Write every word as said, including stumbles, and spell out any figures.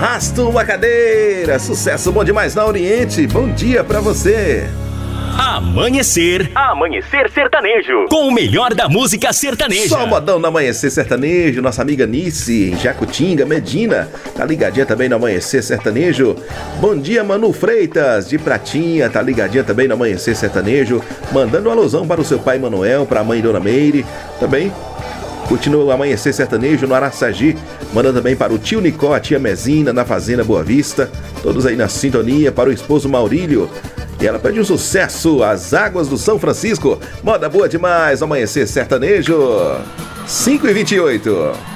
Arrasta uma cadeira, sucesso bom demais na Oriente. Bom dia pra você. Amanhecer, Amanhecer Sertanejo, com o melhor da música sertaneja. Só modão no Amanhecer Sertanejo. Nossa amiga Nice, em Jacutinga, Medina, tá ligadinha também no Amanhecer Sertanejo. Bom dia, Manu Freitas, de Pratinha, tá ligadinha também no Amanhecer Sertanejo. Mandando um alusão para o seu pai Manuel, para a mãe Dona Meire, também curtindo o Amanhecer Sertanejo no Araçagi. Mandando também para o tio Nicó, a tia Mezina, na Fazenda Boa Vista. Todos aí na sintonia. Para o esposo Maurílio. E ela pede um sucesso, As Águas do São Francisco. Moda boa demais, Amanhecer Sertanejo. cinco e vinte e oito.